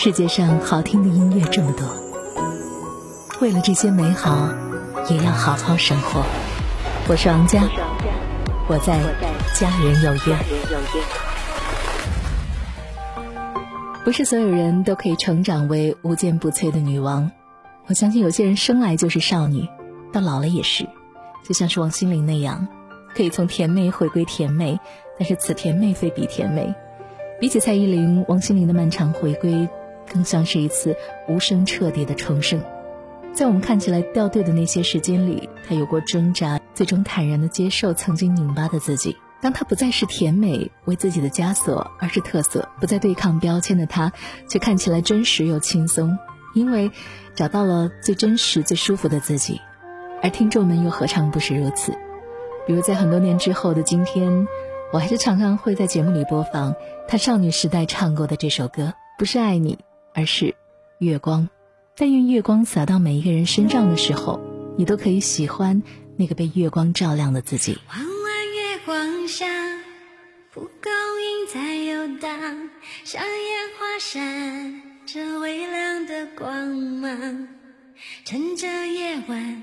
世界上好听的音乐这么多，为了这些美好也要好好生活。我是王佳，我在家人有约。不是所有人都可以成长为无坚不摧的女王，我相信有些人生来就是少女，到老了也是，就像是王心凌那样，可以从甜妹回归甜妹，但是此甜妹非彼甜妹。比起蔡依林，王心凌的漫长回归更像是一次无声彻底的重生。在我们看起来掉队的那些时间里，她有过挣扎，最终坦然地接受曾经拧巴的自己。当她不再是甜美为自己的枷锁，而是特色，不再对抗标签的她，却看起来真实又轻松，因为找到了最真实最舒服的自己。而听众们又何尝不是如此？比如在很多年之后的今天，我还是常常会在节目里播放她少女时代唱过的这首歌，不是爱你，而是月光。但愿月光洒到每一个人身上的时候，你都可以喜欢那个被月光照亮的自己。 弯弯月光下，蒲公英在游荡，像烟花闪着微亮的光芒，趁着夜晚